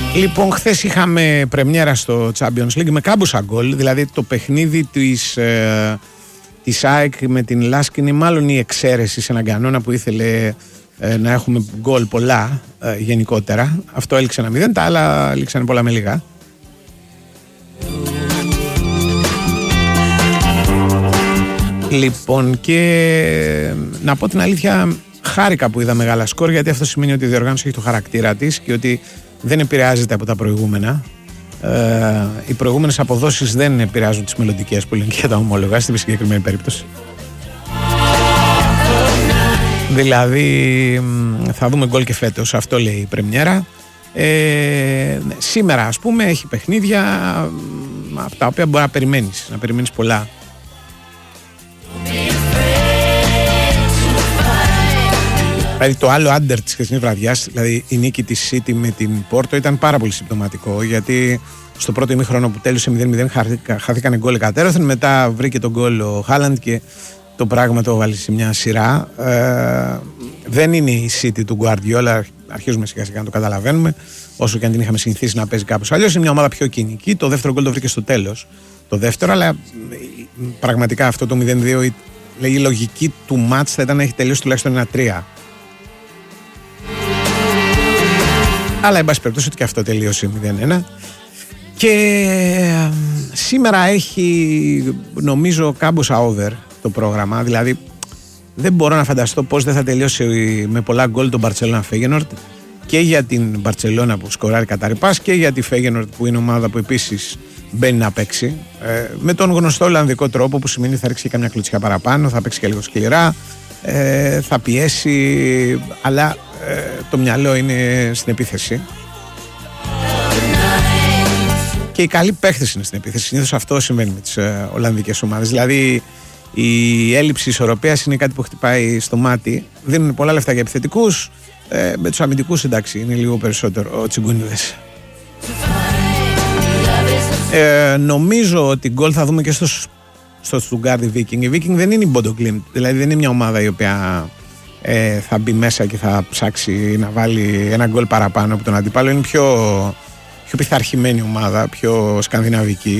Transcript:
Λοιπόν, χθες είχαμε πρεμιέρα στο Champions League με κάμποσα γκολ, δηλαδή το παιχνίδι της ΑΕΚ με την Λάσκ είναι μάλλον η εξαίρεση σε έναν κανόνα που ήθελε να έχουμε γκολ πολλά γενικότερα. Αυτό έληξε 1-0, τα άλλα λήξανε πολλά με λίγα. Λοιπόν, και να πω την αλήθεια, χάρηκα που είδα μεγάλα σκορ, γιατί αυτό σημαίνει ότι η διοργάνωση έχει το χαρακτήρα της και ότι δεν επηρεάζεται από τα προηγούμενα. Οι προηγούμενες αποδόσεις δεν επηρεάζουν τις μελλοντικές που λένε και για τα ομόλογα στην συγκεκριμένη περίπτωση. Δηλαδή θα δούμε γκολ και φέτος, αυτό λέει η πρεμιέρα. Σήμερα ας πούμε έχει παιχνίδια από τα οποία μπορεί να περιμένεις πολλά. Δηλαδή το άλλο άντερ της χθεσινής βραδιάς, δηλαδή η νίκη της City με την Πόρτο, ήταν πάρα πολύ συμπτωματικό, γιατί στο πρώτο ημίχρονο που τέλειωσε 0-0 χάθηκαν γκολ εκατέρωθεν, μετά βρήκε τον γκολ ο Χάλαντ και το πράγμα το βάλει σε μια σειρά. Δεν είναι η City του Guardiola, αρχίζουμε σιγά σιγά να το καταλαβαίνουμε, όσο και αν την είχαμε συνηθίσει να παίζει κάπως αλλιώς. Είναι μια ομάδα πιο κοινική, το δεύτερο γκολ το βρήκε στο τέλος, το δεύτερο, αλλά πραγματικά αυτό το 0-2, η λογική του μάτς θα ήταν να έχει τελειώσει τουλάχιστον 1-3. Αλλά εν πάση περιπτώσει ότι και αυτό τελείωσε 0-1. Και σήμερα έχει, νομίζω, κάμποσα over το πρόγραμμα. Δηλαδή δεν μπορώ να φανταστώ πώς δεν θα τελειώσει με πολλά γκολ τον Barcelona Feyenoord, και για την Barcelona που σκοράρει κατά ρηπάς και για τη Feyenoord που είναι ομάδα που επίσης μπαίνει να παίξει με τον γνωστό ολλανδικό τρόπο, που σημαίνει θα ρίξει καμιά κλωτσιά παραπάνω, θα παίξει και λίγο σκληρά, θα πιέσει, αλλά το μυαλό είναι στην επίθεση και οι καλοί παίχτες είναι στην επίθεση. Συνήθως αυτό συμβαίνει με τις ολλανδικές ομάδες. Δηλαδή η έλλειψη ισορροπίας είναι κάτι που χτυπάει στο μάτι. Δίνουν πολλά λεφτά για επιθετικούς, με τους αμυντικούς εντάξει είναι λίγο περισσότερο ο τσιγκούνιδες. Νομίζω ότι γκολ θα δούμε και στο Στουγκάρδι Viking. Η Viking δεν είναι η Bodo Glimt, δηλαδή δεν είναι μια ομάδα η οποία θα μπει μέσα και θα ψάξει να βάλει ένα γκολ παραπάνω από τον αντίπαλο. Είναι πιο πειθαρχημένη ομάδα, πιο σκανδιναβική.